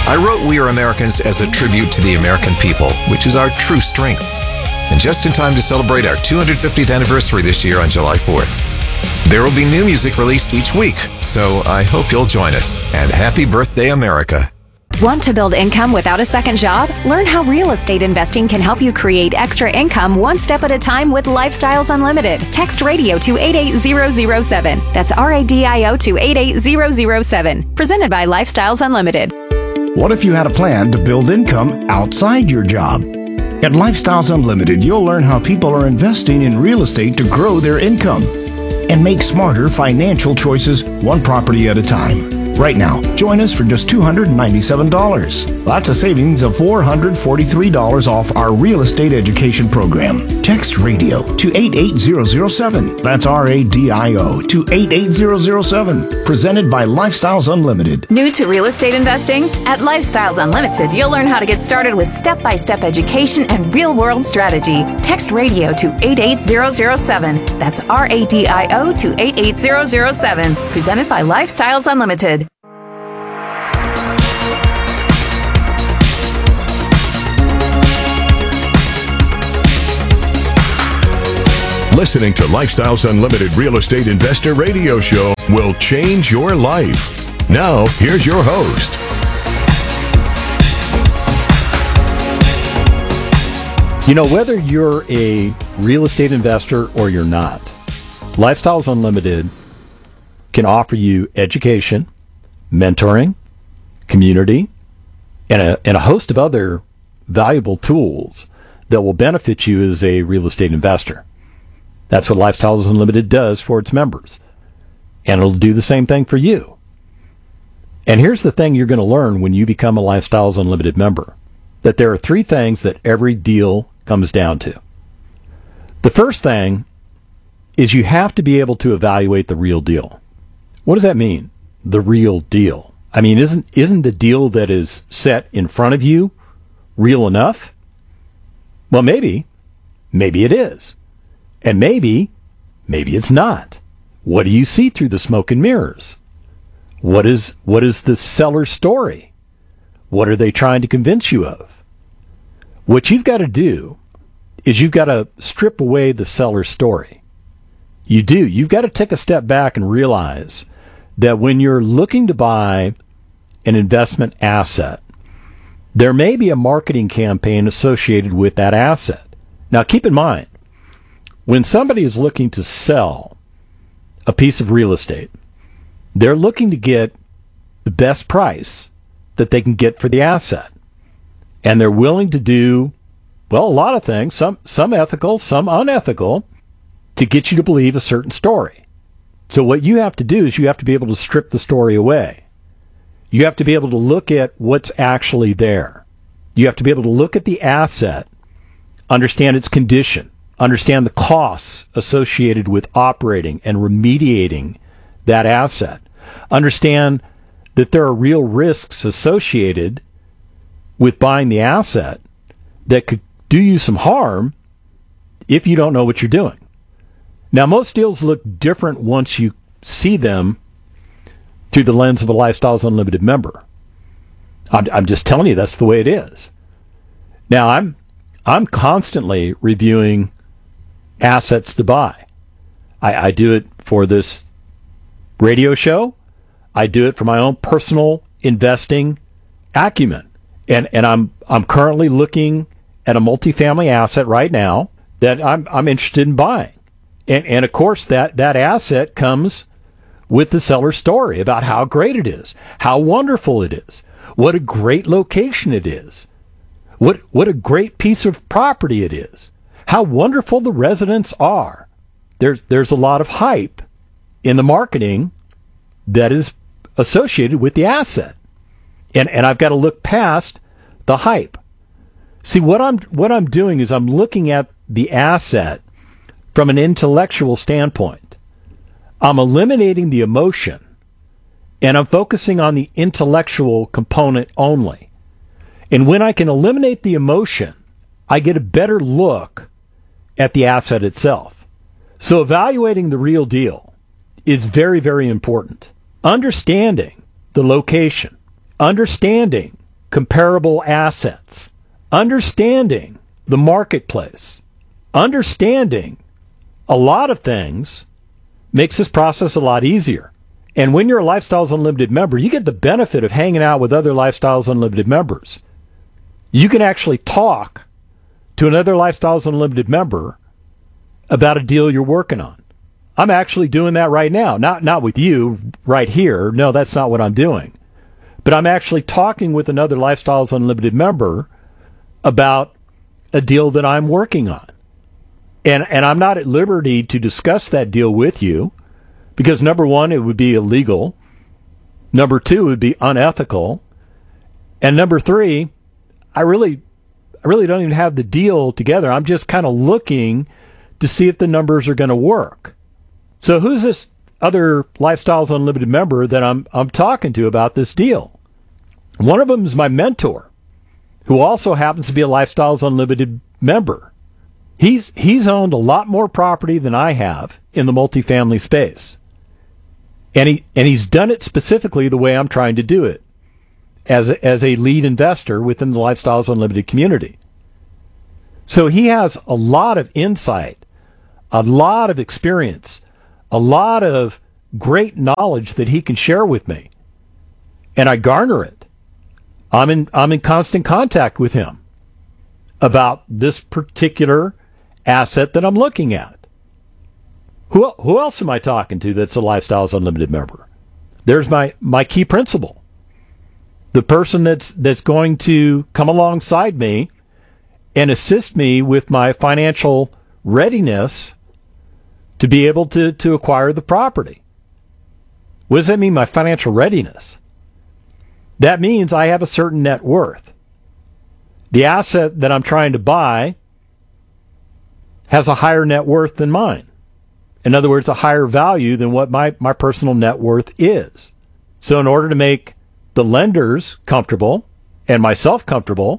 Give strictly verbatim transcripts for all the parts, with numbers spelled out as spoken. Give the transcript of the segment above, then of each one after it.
I wrote We Are Americans as a tribute to the American people, which is our true strength. And just in time to celebrate our two hundred fiftieth anniversary this year on July fourth. There will be new music released each week, so I hope you'll join us. And happy birthday, America. Want to build income without a second job? Learn how real estate investing can help you create extra income one step at a time with Lifestyles Unlimited. Text radio to eight eight zero zero seven. That's R A D I O to eight eight zero zero seven. Presented by Lifestyles Unlimited. What if you had a plan to build income outside your job? At Lifestyles Unlimited, you'll learn how people are investing in real estate to grow their income and make smarter financial choices one property at a time. Right now, join us for just two hundred ninety-seven dollars. That's a savings of four hundred forty-three dollars off our real estate education program. Text radio to eight eight zero zero seven. That's R A D I O to eight eight zero zero seven. Presented by Lifestyles Unlimited. New to real estate investing? At Lifestyles Unlimited, you'll learn how to get started with step-by-step education and real-world strategy. Text radio to eight eight zero zero seven. That's R A D I O to eight eight zero zero seven. Presented by Lifestyles Unlimited. Listening to Lifestyles Unlimited Real Estate Investor Radio Show will change your life. Now, here's your host. You know, whether you're a real estate investor or you're not, Lifestyles Unlimited can offer you education, mentoring, community, and a, and a host of other valuable tools that will benefit you as a real estate investor. That's what Lifestyles Unlimited does for its members. And it'll do the same thing for you. And here's the thing you're going to learn when you become a Lifestyles Unlimited member. That there are three things that every deal comes down to. The first thing is you have to be able to evaluate the real deal. What does that mean? The real deal. I mean, isn't isn't the deal that is set in front of you real enough? Well, maybe. Maybe it is. And maybe, maybe it's not. What do you see through the smoke and mirrors? What is what is the seller's story? What are they trying to convince you of? What you've got to do is you've got to strip away the seller's story. You do. You've got to take a step back and realize that when you're looking to buy an investment asset, there may be a marketing campaign associated with that asset. Now, keep in mind, when somebody is looking to sell a piece of real estate, they're looking to get the best price that they can get for the asset. And they're willing to do, well, a lot of things, some some ethical, some unethical, to get you to believe a certain story. So what you have to do is you have to be able to strip the story away. You have to be able to look at what's actually there. You have to be able to look at the asset, understand its condition, understand the costs associated with operating and remediating that asset. Understand that there are real risks associated with buying the asset that could do you some harm if you don't know what you're doing. Now, most deals look different once you see them through the lens of a Lifestyles Unlimited member. I'm, I'm just telling you that's the way it is. Now, I'm I'm constantly reviewing assets to buy. I, I do it for this radio show. I do it for my own personal investing acumen. And and I'm I'm currently looking at a multifamily asset right now that I'm I'm interested in buying. And and of course that, that asset comes with the seller's story about how great it is, how wonderful it is, what a great location it is, what what a great piece of property it is, how wonderful the residents are. There's there's a lot of hype in the marketing that is associated with the asset. And and I've got to look past the hype. See, what I'm what I'm doing is I'm looking at the asset from an intellectual standpoint. I'm eliminating the emotion, and I'm focusing on the intellectual component only. And when I can eliminate the emotion, I get a better look at the asset itself. So evaluating the real deal is very, very important. Understanding the location, understanding comparable assets, understanding the marketplace, understanding a lot of things makes this process a lot easier. And when you're a Lifestyles Unlimited member, you get the benefit of hanging out with other Lifestyles Unlimited members. You can actually talk to another Lifestyles Unlimited member about a deal you're working on. I'm actually doing that right now. Not not with you right here. No, that's not what I'm doing. But I'm actually talking with another Lifestyles Unlimited member about a deal that I'm working on. And and I'm not at liberty to discuss that deal with you because, number one, it would be illegal. Number two, it would be unethical. And number three, I really I really don't even have the deal together. I'm just kind of looking to see if the numbers are going to work. So who's this other Lifestyles Unlimited member that I'm I'm talking to about this deal? One of them is my mentor, who also happens to be a Lifestyles Unlimited member. He's he's owned a lot more property than I have in the multifamily space. And he and he's done it specifically the way I'm trying to do it, as a, as a lead investor within the Lifestyles Unlimited community. So he has a lot of insight, a lot of experience, a lot of great knowledge that he can share with me. And I garner it. I'm in I'm in constant contact with him about this particular asset that I'm looking at. Who who else am I talking to that's a Lifestyles Unlimited member? There's my, my key principal. The person that's that's going to come alongside me and assist me with my financial readiness to be able to, to acquire the property. What does that mean, my financial readiness? That means I have a certain net worth. The asset that I'm trying to buy has a higher net worth than mine. In other words, a higher value than what my, my personal net worth is. So in order to make the lenders comfortable and myself comfortable,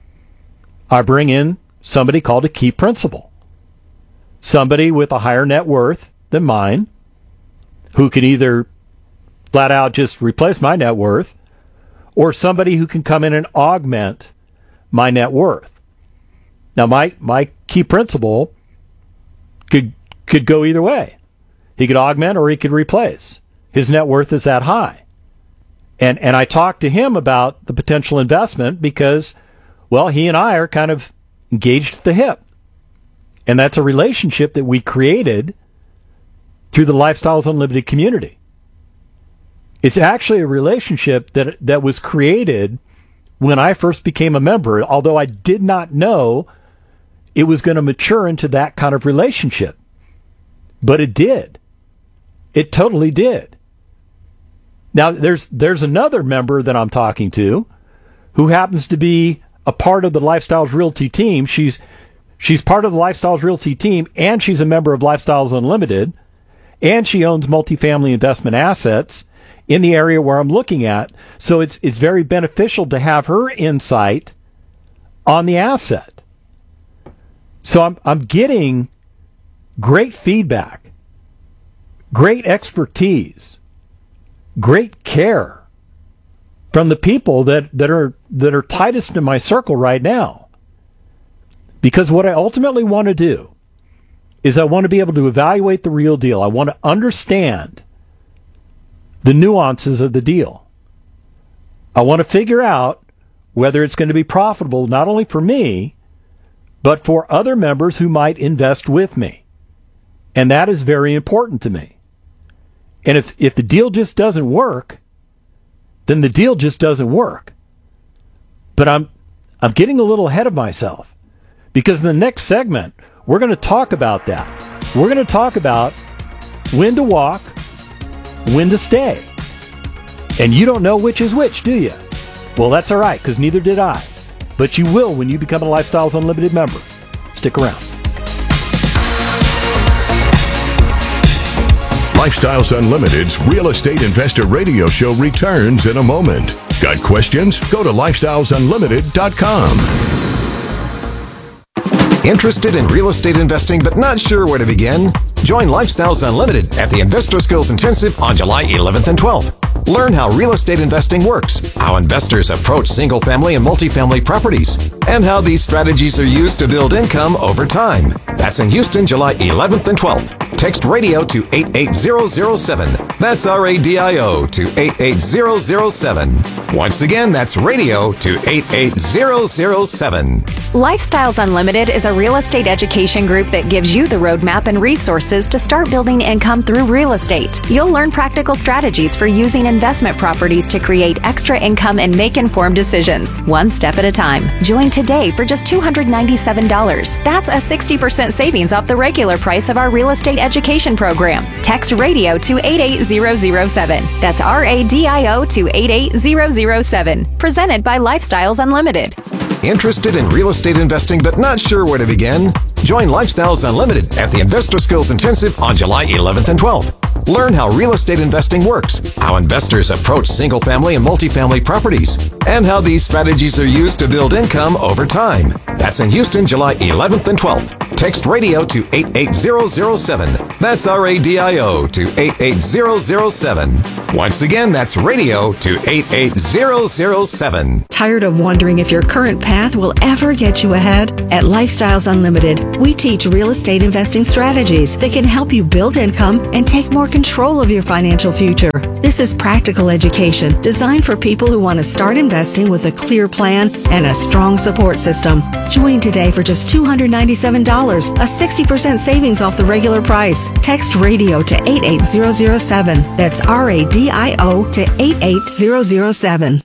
I bring in somebody called a key principal. Somebody with a higher net worth than mine, who can either flat out just replace my net worth, or somebody who can come in and augment my net worth. Now, my, my key principal could could go either way. He could augment or he could replace. His net worth is that high. And and I talked to him about the potential investment because, well, he and I are kind of engaged at the hip. And that's a relationship that we created through the Lifestyles Unlimited community. It's actually a relationship that that was created when I first became a member, although I did not know it was going to mature into that kind of relationship. But it did. It totally did. Now, there's there's another member that I'm talking to who happens to be a part of the Lifestyles Realty team. She's she's part of the Lifestyles Realty team, and she's a member of Lifestyles Unlimited, and she owns multifamily investment assets in the area where I'm looking at. So it's it's very beneficial to have her insight on the asset. So I'm I'm getting great feedback, great expertise, great care from the people that, that are that are tightest in my circle right now. Because what I ultimately want to do is I want to be able to evaluate the real deal. I want to understand the nuances of the deal. I want to figure out whether it's going to be profitable not only for me, but for other members who might invest with me. And that is very important to me. And if, if the deal just doesn't work, then the deal just doesn't work. But I'm I'm getting a little ahead of myself, because in the next segment, we're going to talk about that. We're going to talk about when to walk, when to stay. And you don't know which is which, do you? Well, that's all right, because neither did I. But you will when you become a Lifestyles Unlimited member. Stick around. Lifestyles Unlimited's Real Estate Investor Radio Show returns in a moment. Got questions? Go to lifestyles unlimited dot com. Interested in real estate investing but not sure where to begin? Join Lifestyles Unlimited at the Investor Skills Intensive on July eleventh and twelfth. Learn how real estate investing works, how investors approach single-family and multifamily properties, and how these strategies are used to build income over time. That's in Houston, July eleventh and twelfth. Text radio to eight eight zero zero seven. That's R A D I O to eight eight zero zero seven. Once again, that's radio to eight eight zero zero seven. Lifestyles Unlimited is a real estate education group that gives you the roadmap and resources to start building income through real estate. You'll learn practical strategies for using investment properties to create extra income and make informed decisions, one step at a time. Join today for just two hundred ninety-seven dollars. That's a sixty percent savings off the regular price of our real estate education program. Text radio to eight eight zero zero seven. That's R A D I O to eight eight zero zero seven. Presented by Lifestyles Unlimited. Interested in real estate investing but not sure where to begin? Join Lifestyles Unlimited at the Investor Skills Intensive on July eleventh and twelfth. Learn how real estate investing works, how investors approach single-family and multifamily properties, and how these strategies are used to build income over time. That's in Houston, July eleventh and twelfth. Text radio to eight eight zero zero seven. That's R A D I O to eight eight zero zero seven. Once again, that's radio to eight eight zero zero seven. Tired of wondering if your current path will ever get you ahead? At Lifestyles Unlimited, we teach real estate investing strategies that can help you build income and take more control of your financial future. This is practical education designed for people who want to start investing with a clear plan and a strong support system. Join today for just two hundred ninety-seven dollars, a sixty percent savings off the regular price. Text radio to eight eight zero zero seven. That's R A D I O to eight eight zero zero seven.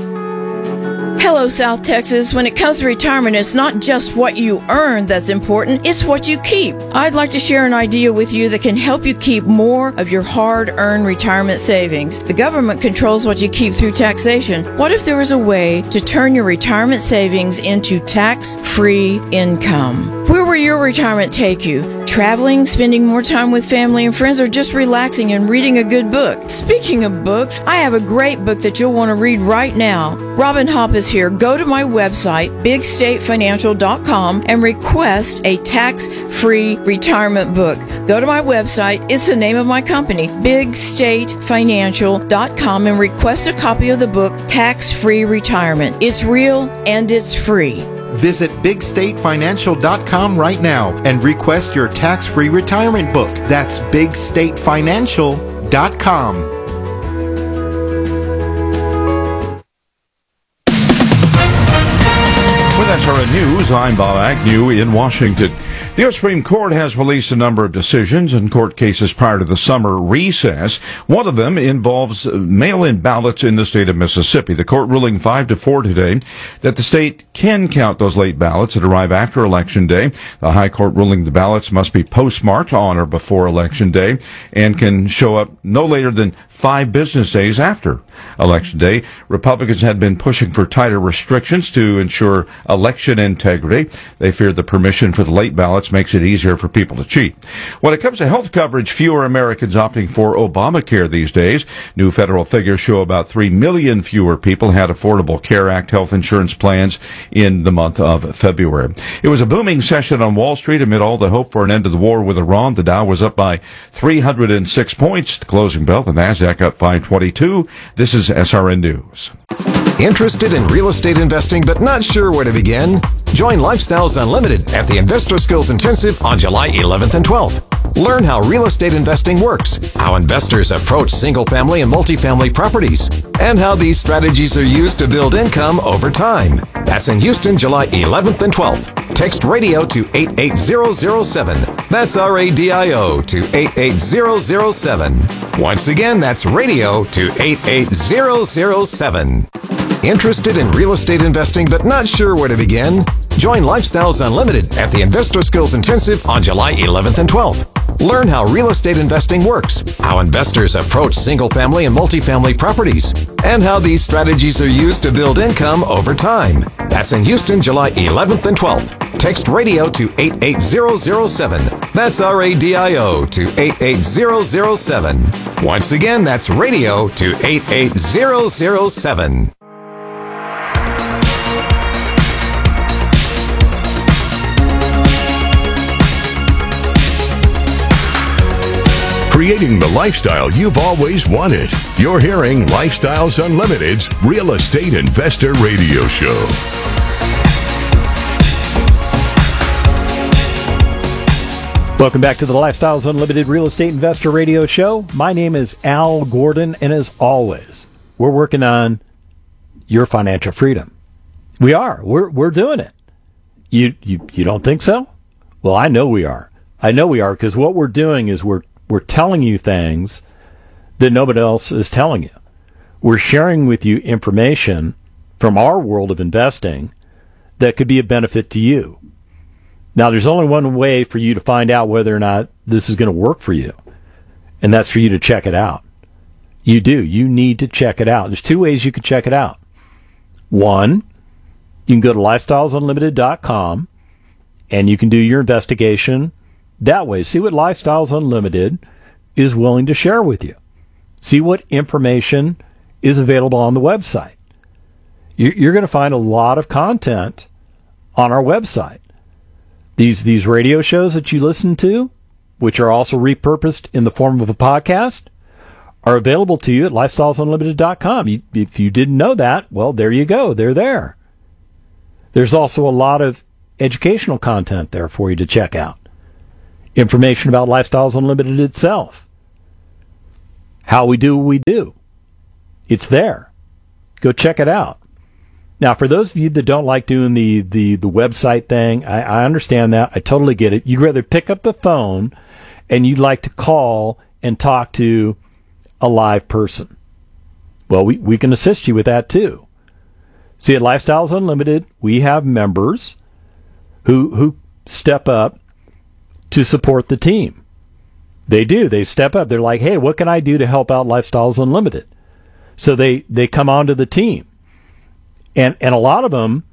Hello, South Texas. When it comes to retirement, it's not just what you earn that's important, it's what you keep. I'd like to share an idea with you that can help you keep more of your hard-earned retirement savings. The government controls what you keep through taxation. What if there was a way to turn your retirement savings into tax-free income? Where will your retirement take you? Traveling, spending more time with family and friends, or just relaxing and reading a good book? Speaking of books, I have a great book that you'll want to read right now. Robin Hopp is here. Go to my website, big state financial dot com, and request a tax-free retirement book. Go to my website. It's the name of my company, big state financial dot com, and request a copy of the book, Tax-Free Retirement. It's real and it's free. Visit big state financial dot com right now and request your tax-free retirement book. That's big state financial dot com. With S R N News, I'm Bob Agnew in Washington. The U S Supreme Court has released a number of decisions in court cases prior to the summer recess. One of them involves mail-in ballots in the state of Mississippi. The court ruling five to four today that the state can count those late ballots that arrive after Election Day. The High Court ruling the ballots must be postmarked on or before Election Day and can show up no later than five business days after Election Day. Republicans had been pushing for tighter restrictions to ensure election integrity. They feared the permission for the late ballots makes it easier for people to cheat. When it comes to health coverage, fewer Americans opting for Obamacare these days. New federal figures show about three million fewer people had Affordable Care Act health insurance plans in the month of February. It was a booming session on Wall Street amid all the hope for an end to the war with Iran. The Dow was up by three hundred six points. The closing bell, the Nasdaq up five twenty-two. This is S R N News. Interested in real estate investing but not sure where to begin? Join Lifestyles Unlimited at the Investor Skills Intensive on July eleventh and twelfth. Learn how real estate investing works, how investors approach single-family and multifamily properties, and how these strategies are used to build income over time. That's in Houston, July eleventh and twelfth. Text radio to eight eight zero zero seven. That's R A D I O to eight eight zero zero seven. Once again, that's radio to eight eight zero zero seven. Interested in real estate investing but not sure where to begin? Join Lifestyles Unlimited at the Investor Skills Intensive on July eleventh and twelfth. Learn how real estate investing works, how investors approach single-family and multifamily properties, and how these strategies are used to build income over time. That's in Houston, July eleventh and twelfth. Text radio to eight eight zero zero seven. That's R A D I O to eight eight zero zero seven. Once again, that's radio to eight eight zero zero seven. creating the lifestyle you've always wanted. You're hearing Lifestyles Unlimited's Real Estate Investor Radio Show. Welcome back to the Lifestyles Unlimited Real Estate Investor Radio Show. My name is Al Gordon, and as always, we're working on your financial freedom. We are. We're we're doing it. You you you don't think so? Well, I know we are. I know we are, because what we're doing is we're we're telling you things that nobody else is telling you. We're sharing with you information from our world of investing that could be a benefit to you. Now, there's only one way for you to find out whether or not this is going to work for you, and that's for you to check it out. You do. You need to check it out. There's two ways you can check it out. One, you can go to lifestyles unlimited dot com, and you can do your investigation that way. See what Lifestyles Unlimited is willing to share with you. See what information is available on the website. You're going to find a lot of content on our website. These these radio shows that you listen to, which are also repurposed in the form of a podcast, are available to you at lifestyles unlimited dot com. You, if you didn't know that, well, there you go. They're there. There's also a lot of educational content there for you to check out. Information about Lifestyles Unlimited itself. How we do what we do. It's there. Go check it out. Now, for those of you that don't like doing the, the, the website thing, I, I understand that. I totally get it. You'd rather pick up the phone and you'd like to call and talk to a live person. Well, we, we can assist you with that too. See, at Lifestyles Unlimited, we have members who who step up to support the team. They do. They step up. They're like, hey, what can I do to help out Lifestyles Unlimited? So they, they come onto the team. And and a lot of them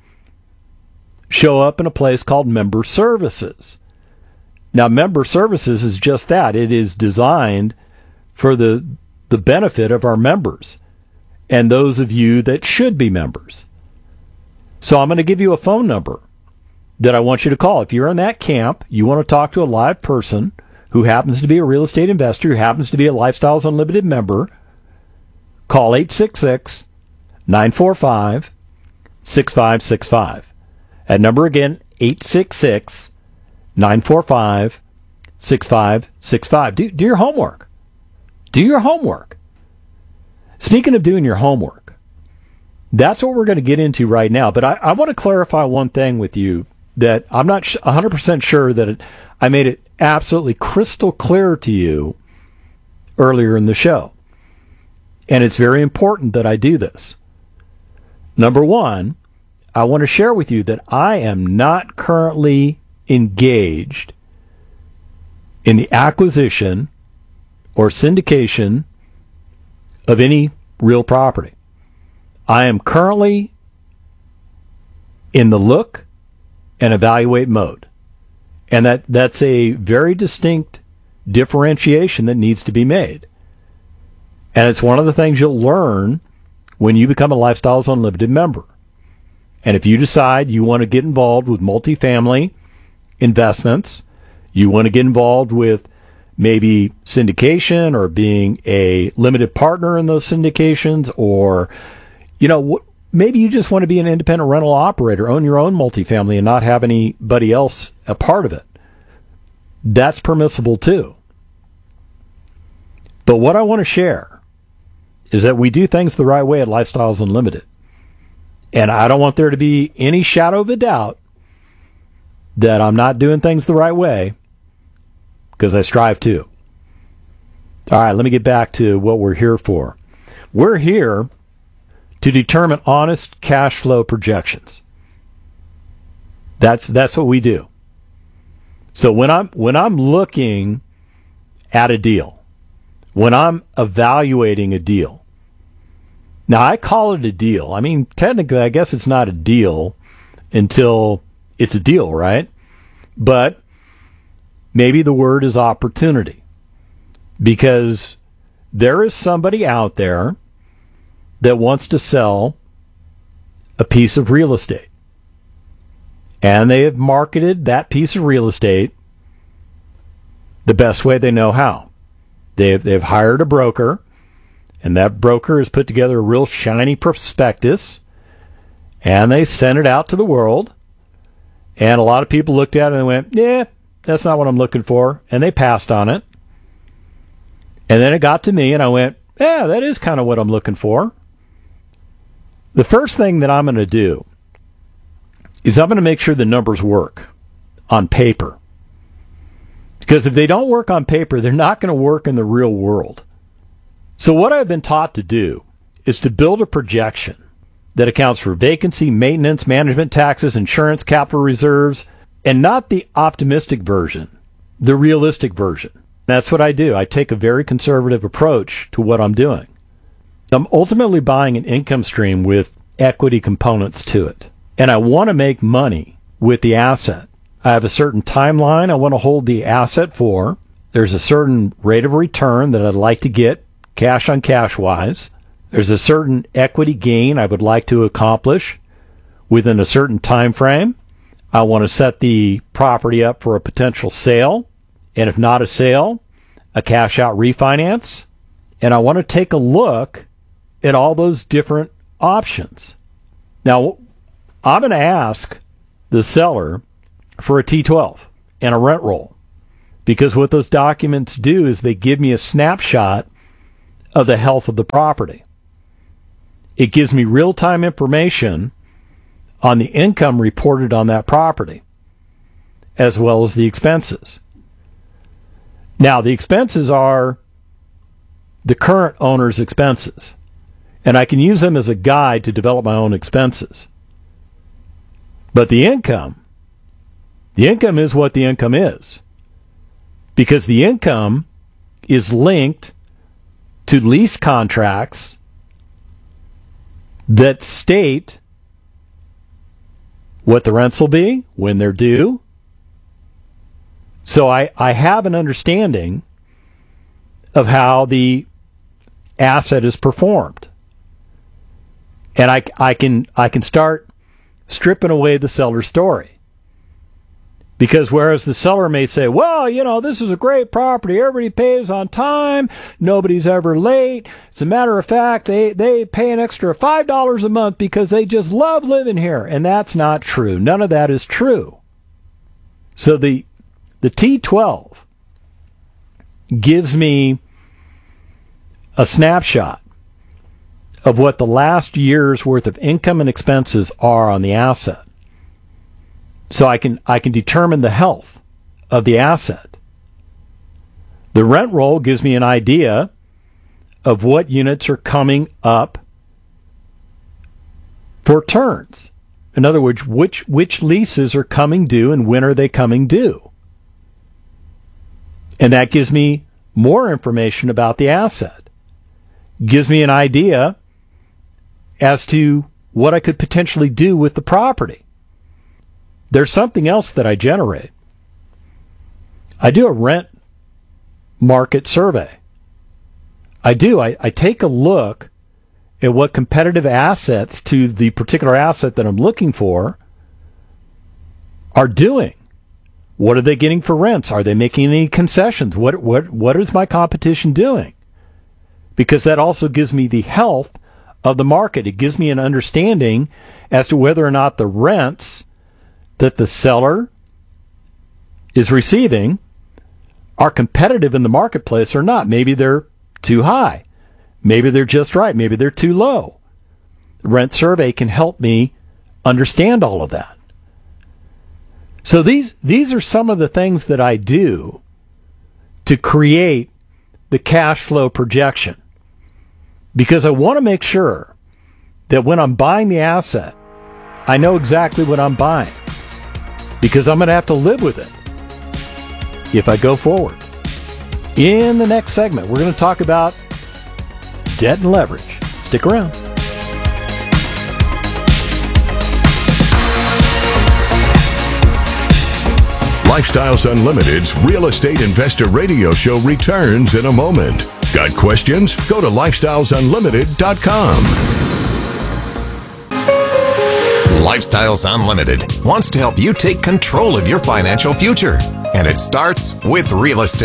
show up in a place called Member Services. Now, Member Services is just that. It is designed for the the benefit of our members and those of you that should be members. So I'm going to give you a phone number that I want you to call. If you're in that camp, you want to talk to a live person who happens to be a real estate investor, who happens to be a Lifestyles Unlimited member, call eight six six, nine four five, six five six five. That number again, eight six six, nine four five, six five six five. Do, do your homework. Do your homework. Speaking of doing your homework, that's what we're going to get into right now. But I, I want to clarify one thing with you that I'm not sh- one hundred percent sure that it, I made it absolutely crystal clear to you earlier in the show. And it's very important that I do this. Number one, I want to share with you that I am not currently engaged in the acquisition or syndication of any real property. I am currently in the look and evaluate mode. And that, that's a very distinct differentiation that needs to be made. And it's one of the things you'll learn when you become a Lifestyles Unlimited member. And if you decide you want to get involved with multifamily investments, you want to get involved with maybe syndication or being a limited partner in those syndications, or, you know, maybe you just want to be an independent rental operator, own your own multifamily and not have anybody else a part of it. That's permissible too. But what I want to share is that we do things the right way at Lifestyles Unlimited. And I don't want there to be any shadow of a doubt that I'm not doing things the right way, because I strive to. All right, let me get back to what we're here for. We're here to determine honest cash flow projections. That's that's what we do. So when I'm when I'm looking at a deal, when I'm evaluating a deal, now I call it a deal. I mean, technically, I guess it's not a deal until it's a deal, right? But maybe the word is opportunity, because there is somebody out there that wants to sell a piece of real estate. And they have marketed that piece of real estate the best way they know how. They've, they've hired a broker, and that broker has put together a real shiny prospectus, and they sent it out to the world. And a lot of people looked at it and went, yeah, that's not what I'm looking for. And they passed on it. And then it got to me, and I went, yeah, that is kind of what I'm looking for. The first thing that I'm going to do is I'm going to make sure the numbers work on paper. Because if they don't work on paper, they're not going to work in the real world. So what I've been taught to do is to build a projection that accounts for vacancy, maintenance, management, taxes, insurance, capital reserves, and not the optimistic version, the realistic version. That's what I do. I take a very conservative approach to what I'm doing. I'm ultimately buying an income stream with equity components to it. And I want to make money with the asset. I have a certain timeline I want to hold the asset for. There's a certain rate of return that I'd like to get cash on cash wise. There's a certain equity gain I would like to accomplish within a certain time frame. I want to set the property up for a potential sale, and if not a sale, a cash out refinance. And I want to take a look at all those different options. Now, I'm going to ask the seller for a T twelve and a rent roll, because what those documents do is they give me a snapshot of the health of the property. It gives me real-time information on the income reported on that property, as well as the expenses. Now, the expenses are the current owner's expenses, and I can use them as a guide to develop my own expenses. But the income, the income is what the income is, because the income is linked to lease contracts that state what the rents will be, when they're due. So I, I have an understanding of how the asset is performed. And I, I can I can start stripping away the seller's story. Because whereas the seller may say, well, you know, this is a great property. Everybody pays on time. Nobody's ever late. As a matter of fact, they, they pay an extra five dollars a month because they just love living here. And that's not true. None of that is true. So the the T twelve gives me a snapshot of what the last year's worth of income and expenses are on the asset. So I can I can determine the health of the asset. The rent roll gives me an idea of what units are coming up for turns. In other words, which which leases are coming due and when are they coming due. And that gives me more information about the asset. Gives me an idea as to what I could potentially do with the property. There's something else that I generate. I do a rent market survey. I do. I, I take a look at what competitive assets to the particular asset that I'm looking for are doing. What are they getting for rents? Are they making any concessions? What what what is my competition doing? Because that also gives me the health of the market. It gives me an understanding as to whether or not the rents that the seller is receiving are competitive in the marketplace or not. Maybe they're too high. Maybe they're just right. Maybe they're too low. The rent survey can help me understand all of that. So these these are some of the things that I do to create the cash flow projection, because I want to make sure that when I'm buying the asset, I know exactly what I'm buying, because I'm going to have to live with it if I go forward. In the next segment, we're going to talk about debt and leverage. Stick around. Lifestyles Unlimited's Real Estate Investor Radio Show returns in a moment. Got questions? Go to lifestyles unlimited dot com. Lifestyles Unlimited wants to help you take control of your financial future. And it starts with real estate.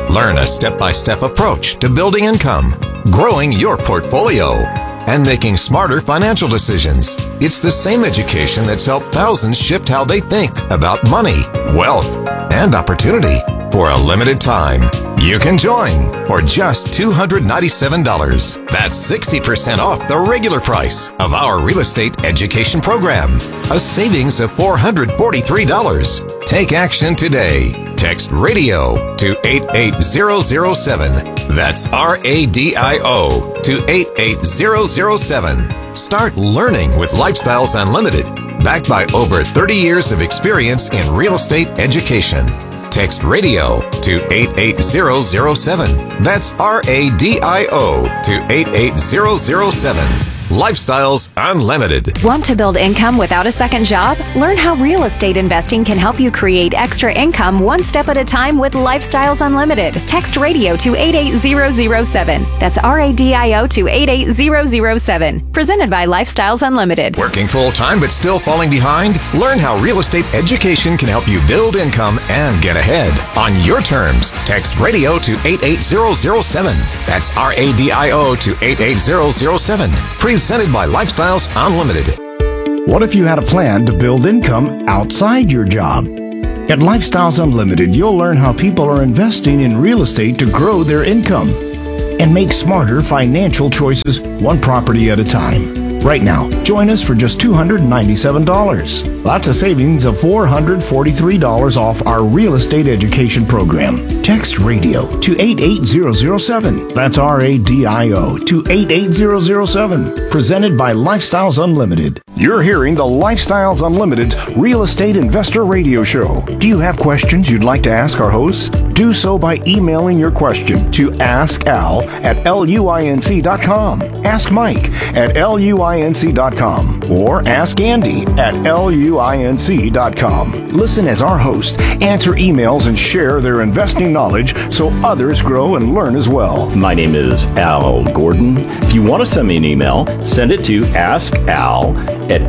Learn a step-by-step approach to building income, growing your portfolio, and making smarter financial decisions. It's the same education that's helped thousands shift how they think about money, wealth, and opportunity. For a limited time, you can join for just two hundred ninety-seven dollars. That's sixty percent off the regular price of our real estate education program. A savings of four hundred forty-three dollars. Take action today. Text RADIO to eight eight zero zero seven. That's R A D I O to eight eight zero zero seven. Start learning with Lifestyles Unlimited, backed by over thirty years of experience in real estate education. Text RADIO to eight eight zero zero seven. That's R A D I O to eight eight zero zero seven. Lifestyles Unlimited. Want to build income without a second job? Learn how real estate investing can help you create extra income one step at a time with Lifestyles Unlimited. Text RADIO to eight eight zero zero seven. That's R A D I O to eight eight zero zero seven. Presented by Lifestyles Unlimited. Working full-time but still falling behind? Learn how real estate education can help you build income and get ahead. On your terms, text RADIO to eight eight zero zero seven. That's R A D I O to eight eight zero zero seven. Presented by Lifestyles Unlimited. What if you had a plan to build income outside your job? At Lifestyles Unlimited, you'll learn how people are investing in real estate to grow their income and make smarter financial choices one property at a time. Right now, join us for just two hundred ninety-seven dollars. That's a savings of four hundred forty-three dollars off our real estate education program. Text RADIO to eight eight zero zero seven. That's R A D I O to eight eight zero zero seven. Presented by Lifestyles Unlimited. You're hearing the Lifestyles Unlimited Real Estate Investor Radio Show. Do you have questions you'd like to ask our host? Do so by emailing your question to ask al at luinc dot com, ask Mike at luinc dot com, or ask Andy at luinc dot com. Listen as our hosts answer emails and share their investing knowledge so others grow and learn as well. My name is Al Gordon. If you want to send me an email, send it to askal at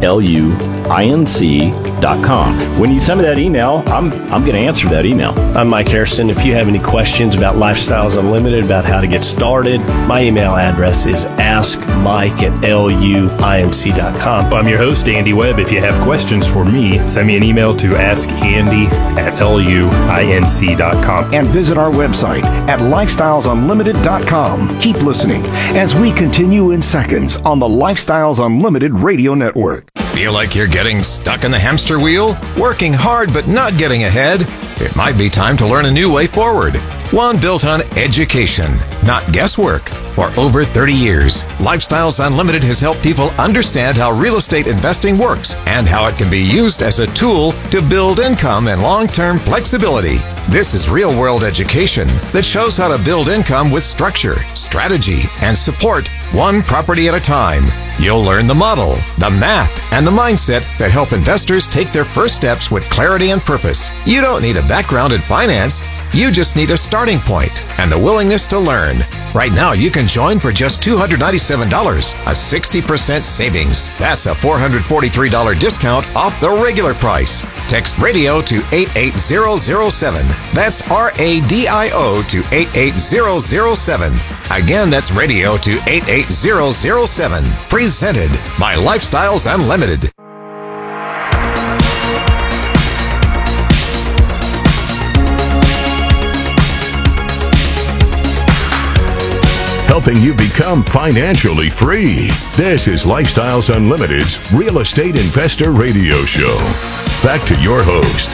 luinc dot com. When you send me that email, I'm I'm going to answer that email. I'm Mike Harrison. If you have any questions about Lifestyles Unlimited, about how to get started, my email address is askmike at luinc dot com. I'm your host, Andy Webb. If you have questions for me, send me an email to askandy at luinc dot com. And visit our website at lifestyles unlimited dot com. Keep listening as we continue in seconds on the Lifestyles Unlimited Radio Network. Feel like you're getting stuck in the hamster wheel? Working hard but not getting ahead? It might be time to learn a new way forward. One built on education, not guesswork. For over thirty years, Lifestyles Unlimited has helped people understand how real estate investing works and how it can be used as a tool to build income and long-term flexibility. This is real-world education that shows how to build income with structure, strategy, and support one property at a time. You'll learn the model, the math, and the mindset that help investors take their first steps with clarity and purpose. You don't need a background in finance. You just need a starting point and the willingness to learn. Right now, you can join for just two hundred ninety-seven dollars, a sixty percent savings. That's a four hundred forty-three dollars discount off the regular price. Text RADIO to eight eight zero zero seven. That's R A D I O to eight eight zero zero seven. Again, that's radio to eight eight zero zero seven. Presented by Lifestyles Unlimited. Helping you become financially free. This is Lifestyles Unlimited's Real Estate Investor Radio Show. Back to your host.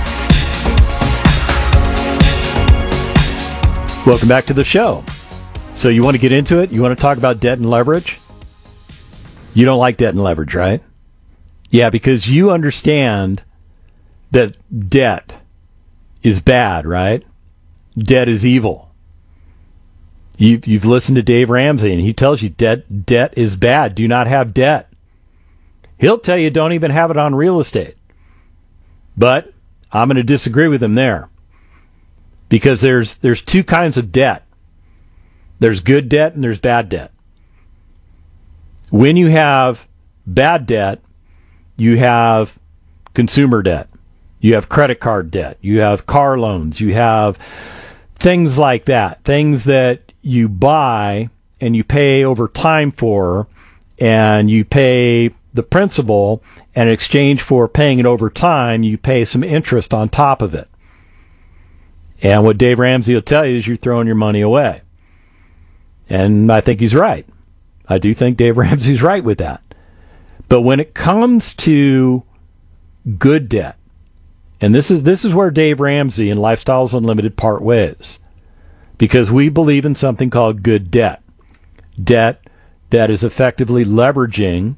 Welcome back to the show. So you want to get into it? You want to talk about debt and leverage? You don't like debt and leverage, right? Yeah, because you understand that debt is bad, right? Debt is evil. You've, you've listened to Dave Ramsey, and he tells you debt, debt is bad. Do not have debt. He'll tell you don't even have it on real estate. But I'm going to disagree with him there. Because there's there's two kinds of debt. There's good debt and there's bad debt. When you have bad debt, you have consumer debt. You have credit card debt. You have car loans. You have things like that, things that you buy and you pay over time for, and you pay the principal, and in exchange for paying it over time, you pay some interest on top of it. And what Dave Ramsey will tell you is you're throwing your money away. And I think he's right. I do think Dave Ramsey's right with that. But when it comes to good debt, and this is this is where Dave Ramsey and Lifestyles Unlimited part ways, because we believe in something called good debt. Debt that is effectively leveraging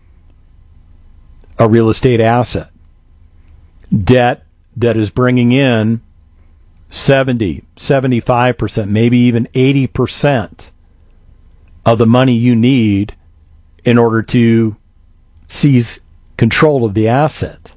a real estate asset. Debt that is bringing in seventy, seventy-five percent, maybe even eighty percent of the money you need in order to seize control of the asset.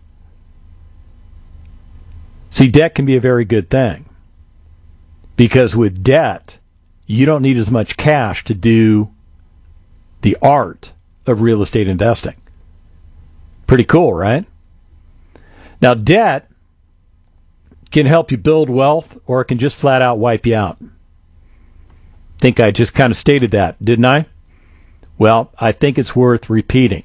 See, debt can be a very good thing, because with debt, you don't need as much cash to do the art of real estate investing. Pretty cool, right? Now, debt can help you build wealth, or it can just flat out wipe you out. I think I just kind of stated that, didn't I? Well, I think it's worth repeating.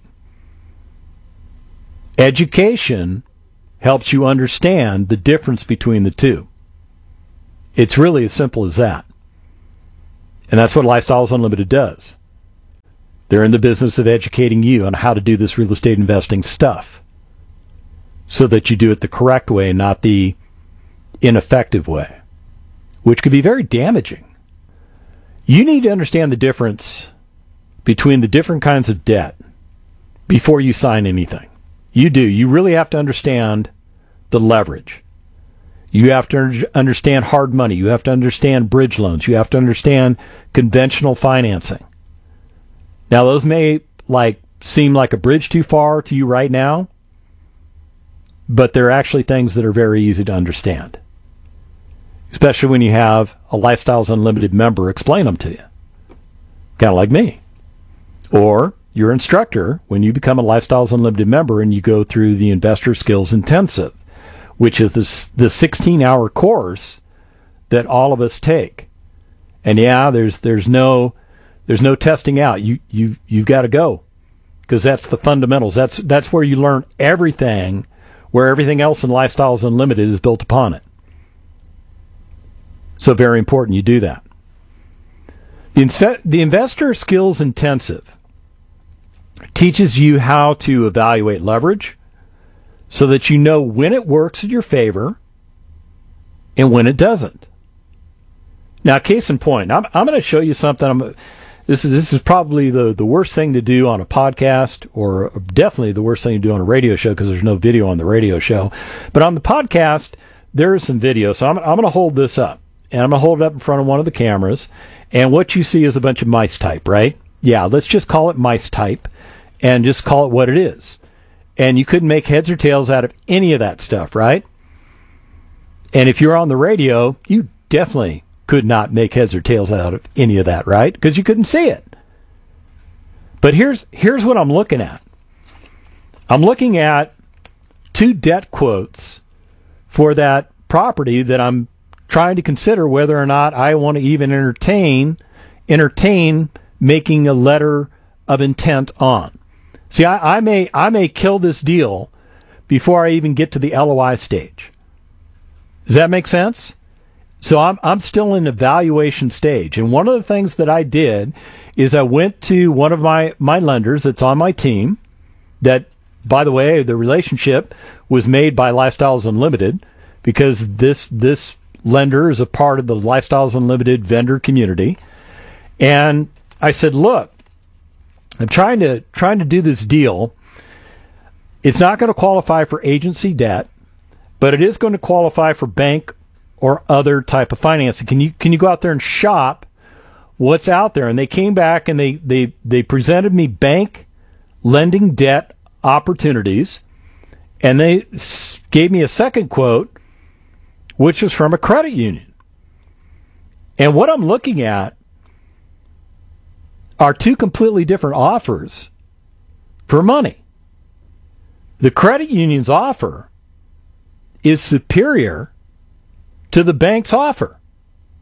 Education helps you understand the difference between the two. It's really as simple as that. And that's what Lifestyles Unlimited does. They're in the business of educating you on how to do this real estate investing stuff so that you do it the correct way, not the ineffective way, which could be very damaging. You need to understand the difference between the different kinds of debt before you sign anything. You do. You really have to understand the leverage. You have to understand hard money. You have to understand bridge loans. You have to understand conventional financing. Now, those may like seem like a bridge too far to you right now, but they're actually things that are very easy to understand, especially when you have a Lifestyles Unlimited member explain them to you, kind of like me. Or your instructor when you become a Lifestyles Unlimited member and you go through the Investor Skills Intensive, which is this the sixteen-hour course that all of us take. And yeah, there's there's no there's no testing out. You you you've got to go, because that's the fundamentals. That's that's where you learn everything, where everything else in Lifestyles Unlimited is built upon it. So very important you do that. The, inve- the Investor Skills Intensive teaches you how to evaluate leverage so that you know when it works in your favor and when it doesn't. Now, case in point, I'm, I'm going to show you something. I'm, this is this is probably the, the worst thing to do on a podcast, or definitely the worst thing to do on a radio show, because there's no video on the radio show. But on the podcast, there is some video. So I'm, I'm going to hold this up, and I'm going to hold it up in front of one of the cameras. And what you see is a bunch of mice type, right? Yeah, let's just call it mice type and just call it what it is. And you couldn't make heads or tails out of any of that stuff, right? And if you're on the radio, you definitely could not make heads or tails out of any of that, right? Because you couldn't see it. But here's here's what I'm looking at. I'm looking at two debt quotes for that property that I'm trying to consider whether or not I want to even entertain entertain making a letter of intent on. See, I, I may I may kill this deal before I even get to the L O I stage. Does that make sense? So I'm I'm still in the evaluation stage. And one of the things that I did is I went to one of my, my lenders that's on my team that, by the way, the relationship was made by Lifestyles Unlimited, because this this lender is a part of the Lifestyles Unlimited vendor community. And I said, look, I'm trying to trying to do this deal. It's not going to qualify for agency debt, but it is going to qualify for bank or other type of financing. Can you can you go out there and shop what's out there? And they came back and they they, they presented me bank lending debt opportunities, and they gave me a second quote, which was from a credit union. And what I'm looking at are two completely different offers for money. The credit union's offer is superior to the bank's offer.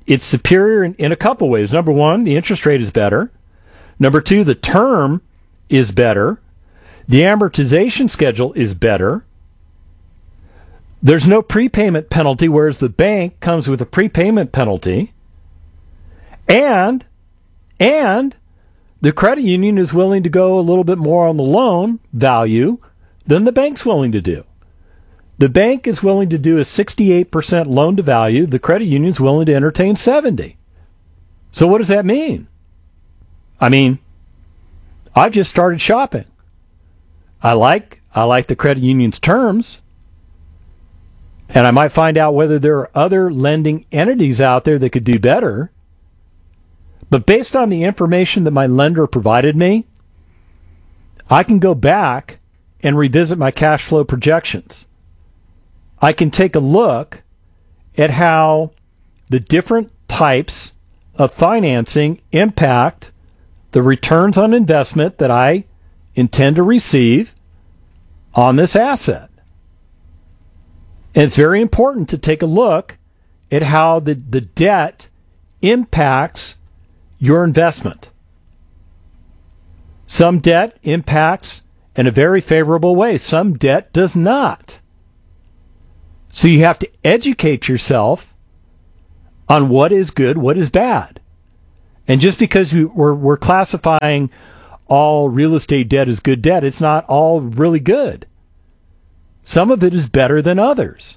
It's superior in, in a couple ways. Number one, the interest rate is better. Number two, the term is better. The amortization schedule is better. There's no prepayment penalty, whereas the bank comes with a prepayment penalty. And, and the credit union is willing to go a little bit more on the loan value than the bank's willing to do. The bank is willing to do a sixty-eight percent loan to value. The credit union is willing to entertain seventy. So what does that mean? I mean, I've just started shopping. I like I like the credit union's terms. And I might find out whether there are other lending entities out there that could do better. But based on the information that my lender provided me, I can go back and revisit my cash flow projections. I can take a look at how the different types of financing impact the returns on investment that I intend to receive on this asset. And it's very important to take a look at how the, the debt impacts your investment. Some debt impacts in a very favorable way. Some debt does not. So you have to educate yourself on what is good, what is bad. And just because we, we're, we're classifying all real estate debt as good debt, it's not all really good. Some of it is better than others.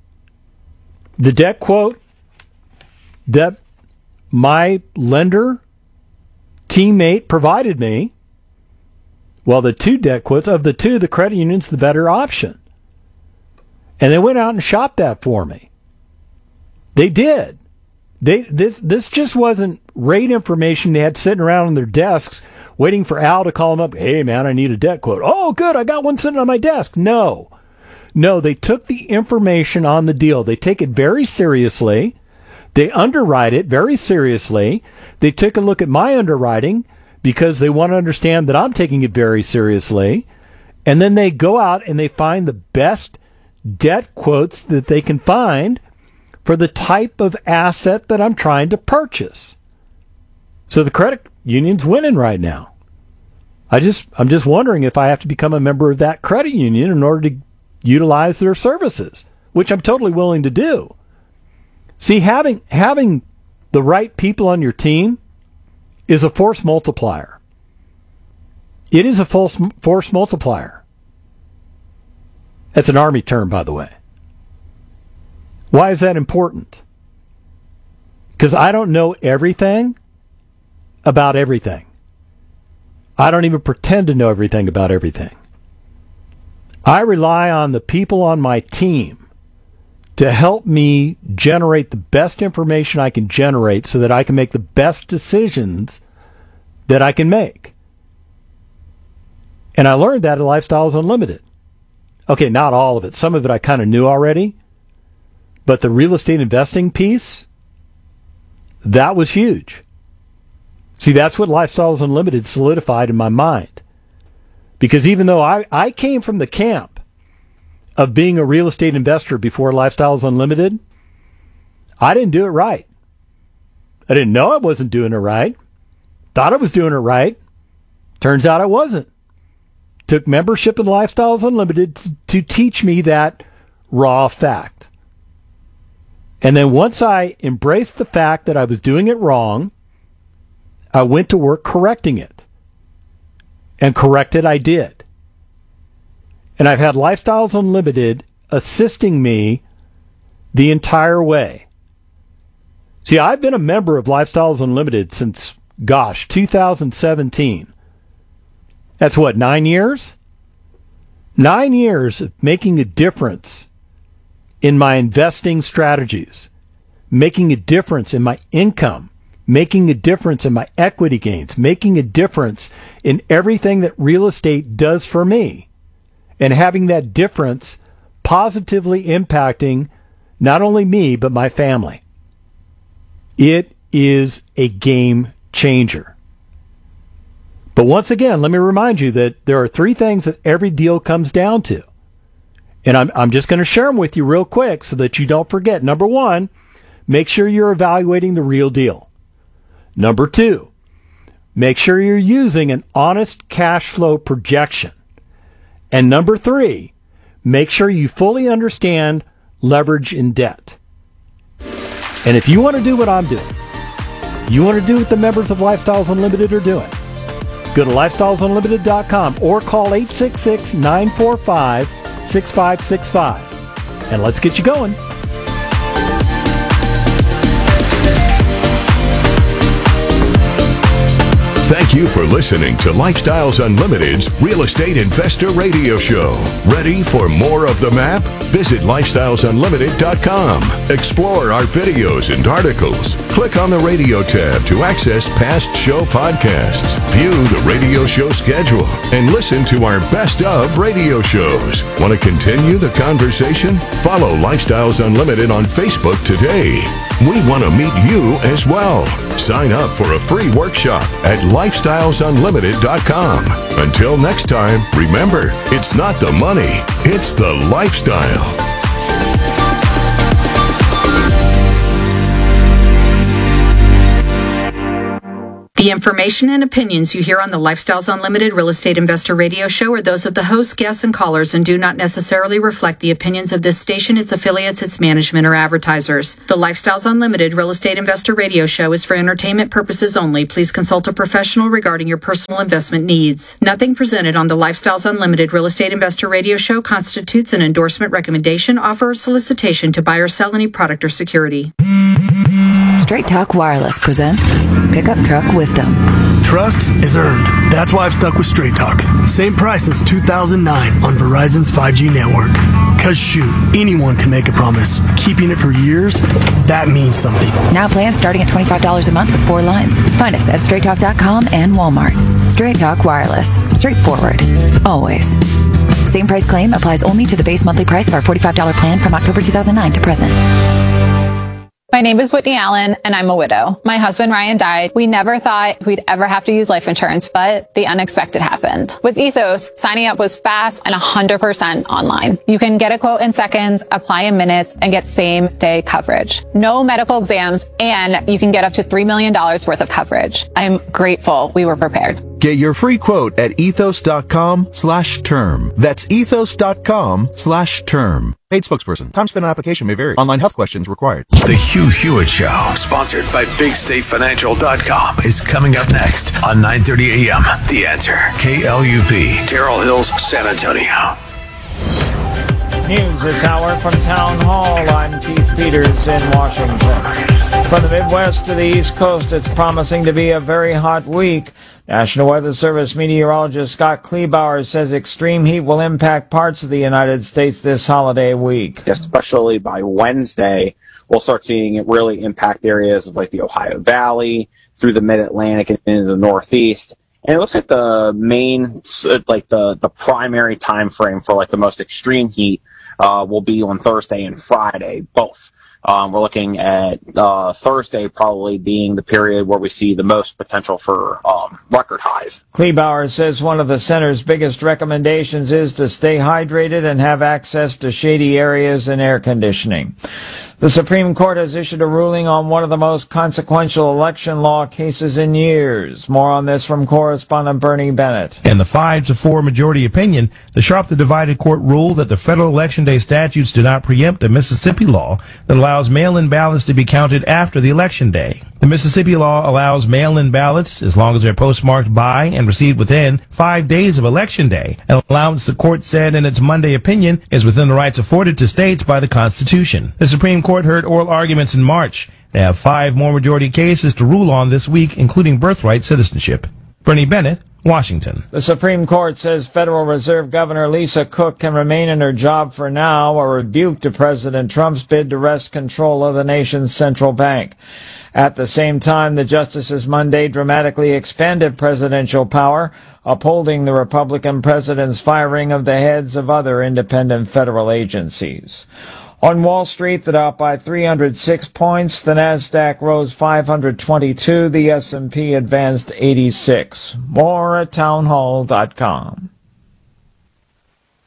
The debt quote that my lender teammate provided me, well, the two debt quotes, of the two, the credit union's the better option. And they went out and shopped that for me. They did. They this this just wasn't rate information they had sitting around on their desks waiting for Al to call them up. Hey, man, I need a debt quote. Oh, good, I got one sitting on my desk. No. No, they took the information on the deal. They take it very seriously. They underwrite it very seriously. They took a look at my underwriting because they want to understand that I'm taking it very seriously. And then they go out and they find the best debt quotes that they can find for the type of asset that I'm trying to purchase. So the credit union's winning right now. I just, I'm just wondering if I have to become a member of that credit union in order to utilize their services, which I'm totally willing to do. See, having, having the right people on your team is a force multiplier. It is a force, force multiplier. That's an Army term, by the way. Why is that important? Because I don't know everything about everything. I don't even pretend to know everything about everything. I rely on the people on my team to help me generate the best information I can generate so that I can make the best decisions that I can make. And I learned that at Lifestyles Unlimited. Okay, not all of it. Some of it I kind of knew already. But the real estate investing piece, that was huge. See, that's what Lifestyles Unlimited solidified in my mind. Because even though I, I came from the camp of being a real estate investor before Lifestyles Unlimited, I didn't do it right. I didn't know I wasn't doing it right. Thought I was doing it right. Turns out I wasn't. Took membership in Lifestyles Unlimited to, to teach me that raw fact. And then once I embraced the fact that I was doing it wrong, I went to work correcting it. And correct it I did. And I've had Lifestyles Unlimited assisting me the entire way. See, I've been a member of Lifestyles Unlimited since, gosh, two thousand seventeen. That's what, nine years? Nine years of making a difference in my investing strategies, making a difference in my income, making a difference in my equity gains, making a difference in everything that real estate does for me, and having that difference positively impacting not only me, but my family. It is a game changer. But once again, let me remind you that there are three things that every deal comes down to. And I'm, I'm just going to share them with you real quick so that you don't forget. Number one, make sure you're evaluating the real deal. Number two, make sure you're using an honest cash flow projection. And number three, make sure you fully understand leverage and debt. And if you want to do what I'm doing, you want to do what the members of Lifestyles Unlimited are doing, go to lifestyles unlimited dot com or call eight six six, nine four five, six five six five. And let's get you going. Thank you for listening to Lifestyles Unlimited's Real Estate Investor Radio Show. Ready for more of the map? Visit lifestyles unlimited dot com. Explore our videos and articles. Click on the radio tab to access past show podcasts. View the radio show schedule and listen to our best of radio shows. Want to continue the conversation? Follow Lifestyles Unlimited on Facebook today. We want to meet you as well. Sign up for a free workshop at lifestyles unlimited dot com. Until next time, remember, it's not the money, it's the lifestyle. The information and opinions you hear on the Lifestyles Unlimited Real Estate Investor Radio Show are those of the hosts, guests, and callers and do not necessarily reflect the opinions of this station, its affiliates, its management, or advertisers. The Lifestyles Unlimited Real Estate Investor Radio Show is for entertainment purposes only. Please consult a professional regarding your personal investment needs. Nothing presented on the Lifestyles Unlimited Real Estate Investor Radio Show constitutes an endorsement, recommendation, offer, or solicitation to buy or sell any product or security. Straight Talk Wireless presents Pickup Truck Wisdom. Trust is earned. That's why I've stuck with Straight Talk. Same price since two thousand nine on Verizon's five G network. Cause shoot, anyone can make a promise. Keeping it for years, that means something. Now plans starting at twenty-five dollars a month with four lines. Find us at straight talk dot com and Walmart. Straight Talk Wireless. Straightforward. Always. Same price claim applies only to the base monthly price of our forty-five dollars plan from October two thousand nine to present. My name is Whitney Allen, and I'm a widow. My husband, Ryan, died. We never thought we'd ever have to use life insurance, but the unexpected happened. With Ethos, signing up was fast and one hundred percent online. You can get a quote in seconds, apply in minutes, and get same-day coverage. No medical exams, and you can get up to three million dollars worth of coverage. I'm grateful we were prepared. Get your free quote at ethos dot com slash term. That's ethos dot com slash term. Paid spokesperson. Time spent on application may vary. Online health questions required. The Hugh Hewitt Show, sponsored by big state financial dot com, is coming up next on nine thirty a.m. The Answer. K L U P, Terrell Hills, San Antonio. News this hour from Town Hall. I'm Keith Peters in Washington. From the Midwest to the East Coast, it's promising to be a very hot week. National Weather Service meteorologist Scott Kleebauer says extreme heat will impact parts of the United States this holiday week. Especially by Wednesday, we'll start seeing it really impact areas of like the Ohio Valley, through the Mid-Atlantic and into the Northeast. And it looks like the main, like the, the primary time frame for like the most extreme heat uh, will be on Thursday and Friday, both. Um, we're looking at uh, Thursday probably being the period where we see the most potential for um, record highs. Kleebauer says one of the center's biggest recommendations is to stay hydrated and have access to shady areas and air conditioning. The Supreme Court has issued a ruling on one of the most consequential election law cases in years. More on this from correspondent Bernie Bennett. In the five to four majority opinion, the sharply divided court ruled that the federal election day statutes do not preempt a Mississippi law that allows mail-in ballots to be counted after the election day. The Mississippi law allows mail-in ballots as long as they're postmarked by and received within five days of election day, an allowance the court said in its Monday opinion is within the rights afforded to states by the Constitution. The Supreme Court heard oral arguments in March. They have five more majority cases to rule on this week, including birthright citizenship. Bernie Bennett, Washington. The Supreme Court says Federal Reserve Governor Lisa Cook can remain in her job for now, a rebuke to President Trump's bid to wrest control of the nation's central bank. At the same time, the justices Monday dramatically expanded presidential power, upholding the Republican president's firing of the heads of other independent federal agencies. On Wall Street, the Dow by three hundred six points, the Nasdaq rose five hundred twenty-two, the S and P advanced eighty-six. More at town hall dot com.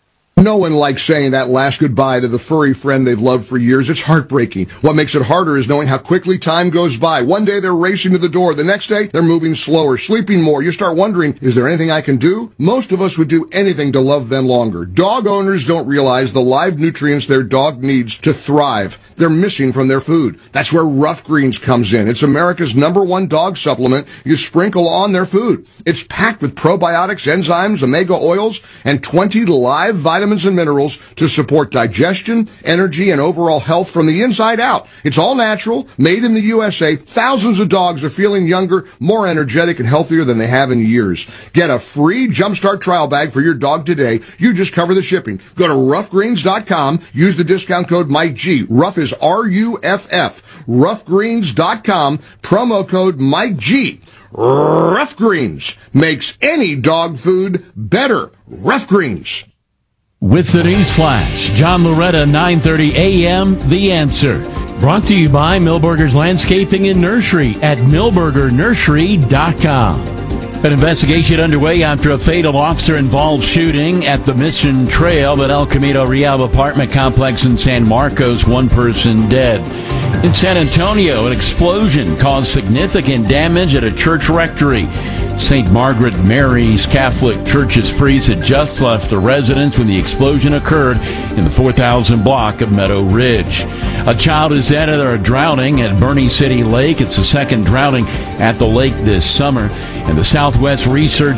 No one likes saying that last goodbye to the furry friend they've loved for years. It's heartbreaking. What makes it harder is knowing how quickly time goes by. One day they're racing to the door. The next day they're moving slower, sleeping more. You start wondering, is there anything I can do? Most of us would do anything to love them longer. Dog owners don't realize the live nutrients their dog needs to thrive. They're missing from their food. That's where Rough Greens comes in. It's America's number one dog supplement you sprinkle on their food. It's packed with probiotics, enzymes, omega oils, and twenty live vitamins and minerals to support digestion, energy, and overall health from the inside out. It's all natural, made in the U S A. Thousands of dogs are feeling younger, more energetic, and healthier than they have in years. Get a free Jumpstart trial bag for your dog today. You just cover the shipping. Go to rough greens dot com. Use the discount code Mike G. Rough is R U F F. rough greens dot com. Promo code Mike G. Rough Greens makes any dog food better. Rough Greens. With the news flash, John Loretta, nine thirty a.m. The Answer. Brought to you by Milberger's Landscaping and Nursery at milberger nursery dot com. An investigation underway after a fatal officer-involved shooting at the Mission Trail at El Camino Real apartment complex in San Marcos. One person dead. In San Antonio, an explosion caused significant damage at a church rectory. Saint Margaret Mary's Catholic Church's priest had just left the residence when the explosion occurred in the four thousand block of Meadow Ridge. A child is dead after a drowning at Bernie City Lake. It's the second drowning at the lake this summer. And the Southwest Research